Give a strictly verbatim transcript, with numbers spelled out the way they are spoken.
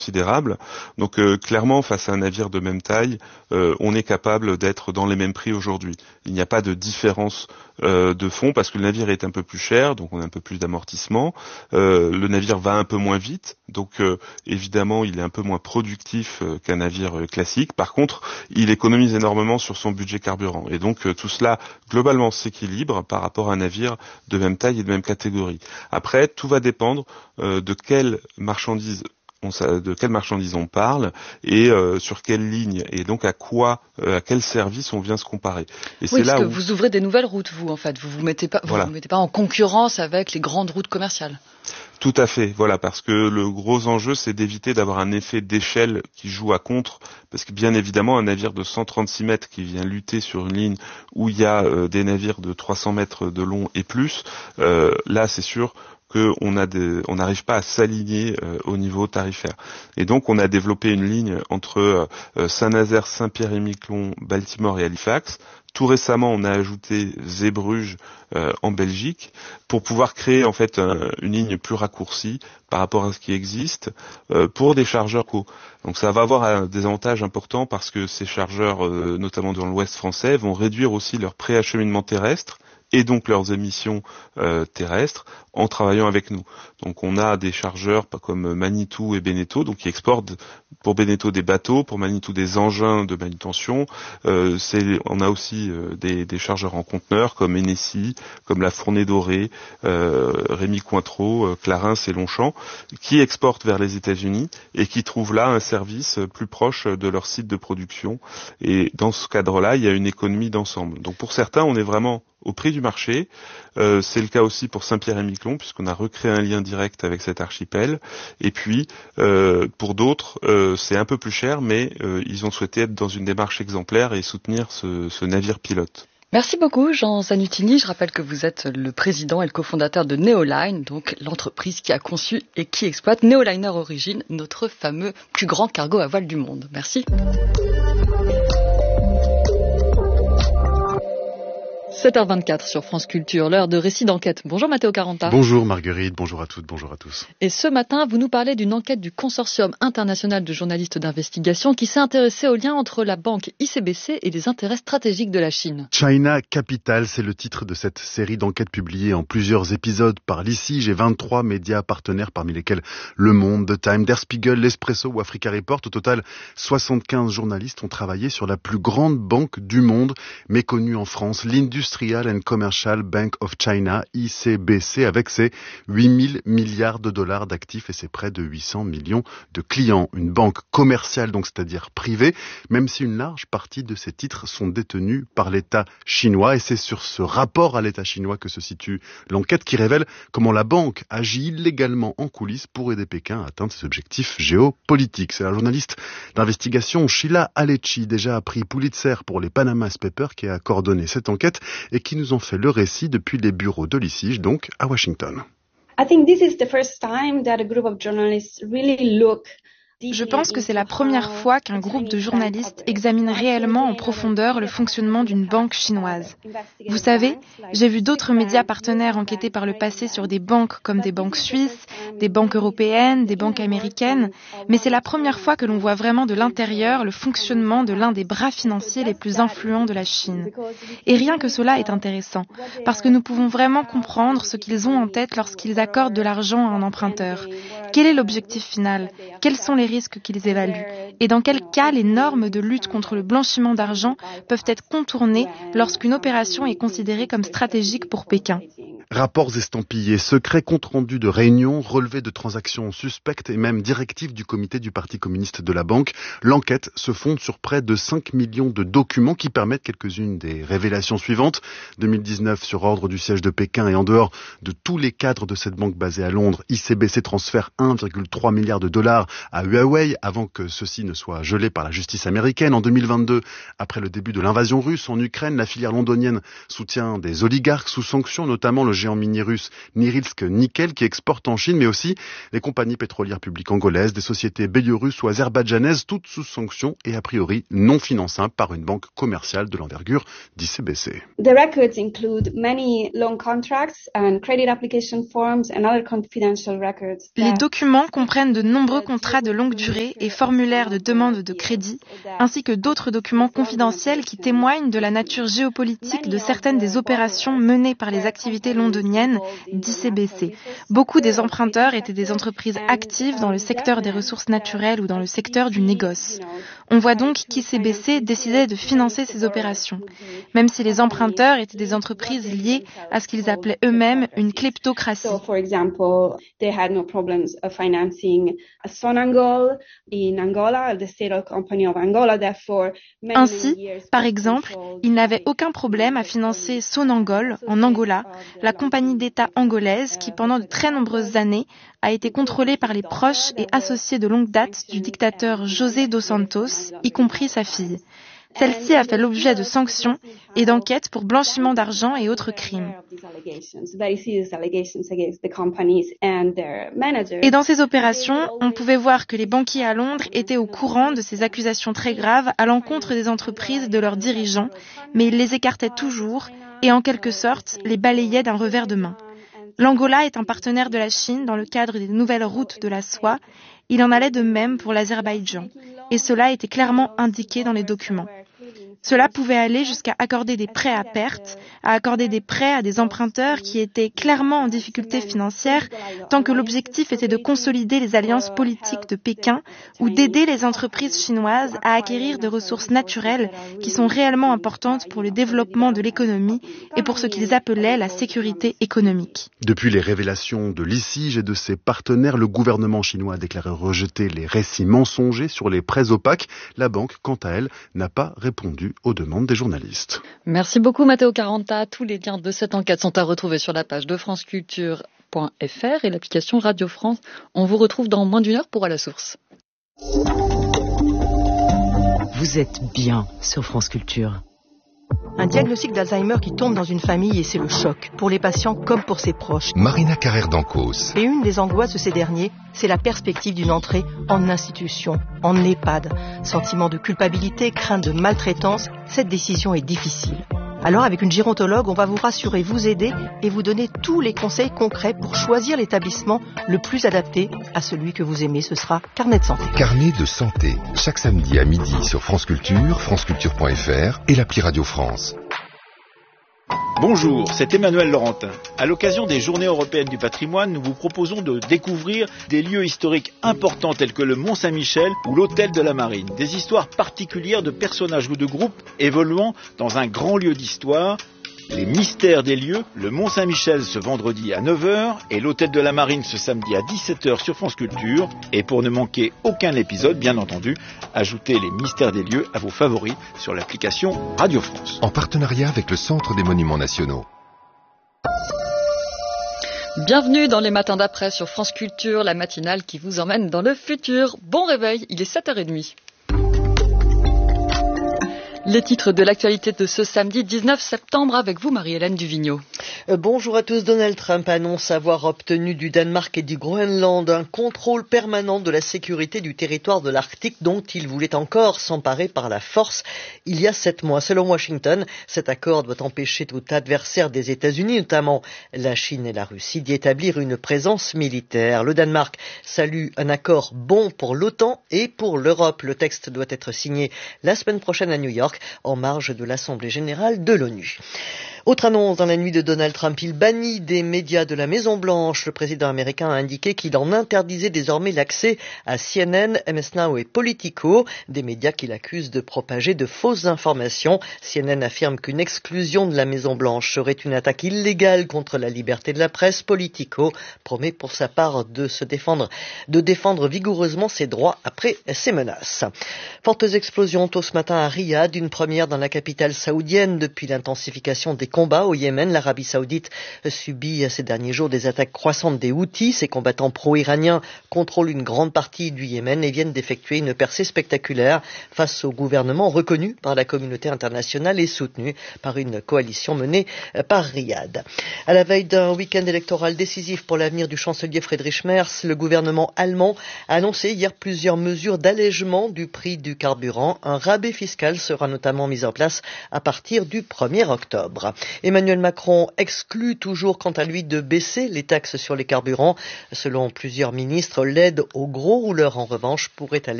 considérable. Donc euh, clairement, face à un navire de même taille, euh, on est capable d'être dans les mêmes prix aujourd'hui. Il n'y a pas de différence euh, de fond parce que le navire est un peu plus cher, donc on a un peu plus d'amortissement. Euh, le navire va un peu moins vite, donc euh, évidemment il est un peu moins productif euh, qu'un navire euh, classique. Par contre, il économise énormément sur son budget carburant. Et donc euh, tout cela globalement s'équilibre par rapport à un navire de même taille et de même catégorie. Après, tout va dépendre euh, de quelles marchandises On, de quelle marchandise on parle et euh, sur quelle ligne et donc à quoi, euh, à quel service on vient se comparer. Et oui, c'est parce là que où vous ouvrez des nouvelles routes, vous en fait, vous vous mettez pas, voilà. vous vous mettez pas en concurrence avec les grandes routes commerciales. Tout à fait, voilà, parce que le gros enjeu, c'est d'éviter d'avoir un effet d'échelle qui joue à contre, parce que bien évidemment, un navire de cent trente-six mètres qui vient lutter sur une ligne où il y a euh, des navires de trois cents mètres de long et plus, euh, là, c'est sûr qu'on a des, on n'arrive pas à s'aligner euh, au niveau tarifaire. Et donc, on a développé une ligne entre euh, Saint-Nazaire, Saint-Pierre-et-Miquelon, Baltimore et Halifax. Tout récemment, on a ajouté Zeebrugge euh, en Belgique pour pouvoir créer en fait un, une ligne plus raccourcie par rapport à ce qui existe euh, pour des chargeurs co. Donc ça va avoir un, des avantages importants parce que ces chargeurs, euh, notamment dans l'Ouest français, vont réduire aussi leur préacheminement terrestre et donc leurs émissions euh, terrestres en travaillant avec nous. Donc on a des chargeurs pas comme Manitou et Beneteau, donc qui exportent pour Beneteau des bateaux, pour Manitou des engins de manutention. Euh, c'est, on a aussi euh, des, des chargeurs en conteneurs comme Hennessy, comme la Fournée Dorée, euh, Rémy Cointreau, euh, Clarins et Longchamp, qui exportent vers les États-Unis et qui trouvent là un service plus proche de leur site de production. Et dans ce cadre-là, il y a une économie d'ensemble. Donc pour certains, on est vraiment au prix du marché. Euh, c'est le cas aussi pour Saint-Pierre-et-Miquelon, puisqu'on a recréé un lien direct avec cet archipel. Et puis, euh, pour d'autres, euh, c'est un peu plus cher, mais euh, ils ont souhaité être dans une démarche exemplaire et soutenir ce, ce navire pilote. Merci beaucoup, Jean Zanutini. Je rappelle que vous êtes le président et le cofondateur de Neoline, donc l'entreprise qui a conçu et qui exploite Neoliner Origin, notre fameux plus grand cargo à voile du monde. Merci. sept heures vingt-quatre sur France Culture, l'heure de récit d'enquête. Bonjour Matteo Caranta. Bonjour Marguerite, bonjour à toutes, bonjour à tous. Et ce matin, vous nous parlez d'une enquête du Consortium international de journalistes d'investigation qui s'est intéressé au lien entre la banque I C B C et les intérêts stratégiques de la Chine. China Capital, c'est le titre de cette série d'enquêtes publiées en plusieurs épisodes par l'I C I G et vingt-trois médias partenaires parmi lesquels Le Monde, The Time, Der Spiegel, L'Espresso ou Africa Report. Au total, soixante-quinze journalistes ont travaillé sur la plus grande banque du monde, méconnue en France, l'Industrial and Commercial Bank of China, I C B C, avec ses huit mille milliards de dollars d'actifs et ses près de huit cents millions de clients. Une banque commerciale, donc c'est-à-dire privée, même si une large partie de ses titres sont détenus par l'État chinois. Et c'est sur ce rapport à l'État chinois que se situe l'enquête qui révèle comment la banque agit illégalement en coulisses pour aider Pékin à atteindre ses objectifs géopolitiques. C'est la journaliste d'investigation Sheila Alecci, déjà à prix Pulitzer pour les Panama Papers, qui a coordonné cette enquête et qui nous en fait le récit depuis les bureaux de l'I C I G, donc à Washington. I think this is the first time that a group of journalists really look Je pense que c'est la première fois qu'un groupe de journalistes examine réellement en profondeur le fonctionnement d'une banque chinoise. Vous savez, j'ai vu d'autres médias partenaires enquêter par le passé sur des banques comme des banques suisses, des banques européennes, des banques américaines, mais c'est la première fois que l'on voit vraiment de l'intérieur le fonctionnement de l'un des bras financiers les plus influents de la Chine. Et rien que cela est intéressant, parce que nous pouvons vraiment comprendre ce qu'ils ont en tête lorsqu'ils accordent de l'argent à un emprunteur. Quel est l'objectif final ? Quels sont les risques qu'ils évaluent ? Et dans quel cas les normes de lutte contre le blanchiment d'argent peuvent être contournées lorsqu'une opération est considérée comme stratégique pour Pékin ? Rapports estampillés, secrets comptes rendus de réunions, relevés de transactions suspectes et même directives du comité du Parti communiste de la banque. L'enquête se fonde sur près de cinq millions de documents qui permettent quelques-unes des révélations suivantes. deux mille dix-neuf, sur ordre du siège de Pékin et en dehors de tous les cadres de cette banque basée à Londres, I C B C transfère un virgule trois milliard de dollars à Huawei avant que ceci ne soit gelé par la justice américaine. En deux mille vingt-deux, après le début de l'invasion russe en Ukraine, la filière londonienne soutient des oligarques sous sanctions, notamment le géant minier russe Norilsk Nickel qui exporte en Chine, mais aussi les compagnies pétrolières publiques angolaises, des sociétés biélorusses ou azerbaïdjanaises, toutes sous sanctions et a priori non finançables par une banque commerciale de l'envergure d'I C B C. The records include many loan contracts and credit application forms and other confidential records. Les documents comprennent de nombreux contrats de longue durée et formulaires de demande de crédit, ainsi que d'autres documents confidentiels qui témoignent de la nature géopolitique de certaines des opérations menées par les activités londoniennes d'I C B C. Beaucoup des emprunteurs étaient des entreprises actives dans le secteur des ressources naturelles ou dans le secteur du négoce. On voit donc qu'I C B C décidait de financer ces opérations, même si les emprunteurs étaient des entreprises liées à ce qu'ils appelaient eux-mêmes une kleptocratie. So, for example, they had no problems of financing Sonangol in Angola, the state company of Angola. Therefore, many, Ainsi, many years par exemple, ils n'avaient aucun problème à financer Sonangol en Angola, la compagnie d'État angolaise qui, pendant de très nombreuses années, a été contrôlée par les proches et associés de longue date du dictateur José dos Santos, y compris sa fille. Celle-ci a fait l'objet de sanctions et d'enquêtes pour blanchiment d'argent et autres crimes. Et dans ces opérations, on pouvait voir que les banquiers à Londres étaient au courant de ces accusations très graves à l'encontre des entreprises et de leurs dirigeants, mais ils les écartaient toujours et en quelque sorte les balayaient d'un revers de main. L'Angola est un partenaire de la Chine dans le cadre des nouvelles routes de la soie. Il en allait de même pour l'Azerbaïdjan. Et cela était clairement indiqué dans les documents. Cela pouvait aller jusqu'à accorder des prêts à perte, à accorder des prêts à des emprunteurs qui étaient clairement en difficulté financière, tant que l'objectif était de consolider les alliances politiques de Pékin ou d'aider les entreprises chinoises à acquérir des ressources naturelles qui sont réellement importantes pour le développement de l'économie et pour ce qu'ils appelaient la sécurité économique. Depuis les révélations de l'I C I G et de ses partenaires, le gouvernement chinois a déclaré rejeter les récits mensongers sur les prêts opaques. La banque, quant à elle, n'a pas répondu aux demandes des journalistes. Merci beaucoup Matteo Caranta. Tous les liens de cette enquête sont à retrouver sur la page de franceculture point f r et l'application Radio France. On vous retrouve dans moins d'une heure pour À la source. Vous êtes bien sur France Culture. Un diagnostic d'Alzheimer qui tombe dans une famille et c'est le choc, pour les patients comme pour ses proches. Marina Carrère d'Ancos. Et une des angoisses de ces derniers, c'est la perspective d'une entrée en institution, en EHPAD. Sentiment de culpabilité, crainte de maltraitance, cette décision est difficile. Alors avec une gérontologue, on va vous rassurer, vous aider et vous donner tous les conseils concrets pour choisir l'établissement le plus adapté à celui que vous aimez. Ce sera Carnet de santé. Carnet de santé, chaque samedi à midi sur France Culture, franceculture point f r et l'appli Radio France. Bonjour, c'est Emmanuel Laurentin. À l'occasion des Journées européennes du patrimoine, nous vous proposons de découvrir des lieux historiques importants tels que le Mont-Saint-Michel ou l'Hôtel de la Marine. Des histoires particulières de personnages ou de groupes évoluant dans un grand lieu d'histoire. Les mystères des lieux, le Mont-Saint-Michel ce vendredi à neuf heures et l'Hôtel de la Marine ce samedi à dix-sept heures sur France Culture. Et pour ne manquer aucun épisode, bien entendu, ajoutez les mystères des lieux à vos favoris sur l'application Radio France. En partenariat avec le Centre des Monuments Nationaux. Bienvenue dans les matins d'après sur France Culture, la matinale qui vous emmène dans le futur. Bon réveil, il est sept heures trente. Les titres de l'actualité de ce samedi dix-neuf septembre avec vous, Marie-Hélène Duvigneau. Euh, bonjour à tous. Donald Trump annonce avoir obtenu du Danemark et du Groenland un contrôle permanent de la sécurité du territoire de l'Arctique dont il voulait encore s'emparer par la force il y a sept mois. Selon Washington, cet accord doit empêcher tout adversaire des États-Unis, notamment la Chine et la Russie, d'y établir une présence militaire. Le Danemark salue un accord bon pour l'OTAN et pour l'Europe. Le texte doit être signé la semaine prochaine à New York, en marge de l'Assemblée générale de l'ONU. Autre annonce dans la nuit de Donald Trump, il bannit des médias de la Maison-Blanche. Le président américain a indiqué qu'il en interdisait désormais l'accès à C N N, M S Now et Politico, des médias qu'il accuse de propager de fausses informations. C N N affirme qu'une exclusion de la Maison-Blanche serait une attaque illégale contre la liberté de la presse. Politico promet pour sa part de se défendre, de défendre vigoureusement ses droits après ces menaces. Fortes explosions tôt ce matin à Riyad. Une une première dans la capitale saoudienne depuis l'intensification des combats au Yémen. L'Arabie saoudite subit ces derniers jours des attaques croissantes des Houthis. Ces combattants pro-iraniens contrôlent une grande partie du Yémen et viennent d'effectuer une percée spectaculaire face au gouvernement reconnu par la communauté internationale et soutenu par une coalition menée par Riyad. À la veille d'un week-end électoral décisif pour l'avenir du chancelier Friedrich Merz, le gouvernement allemand a annoncé hier plusieurs mesures d'allègement du prix du carburant. Un rabais fiscal sera notamment mis en place à partir du premier octobre. Emmanuel Macron exclut toujours quant à lui de baisser les taxes sur les carburants. Selon plusieurs ministres, l'aide aux gros rouleurs en revanche pourrait aller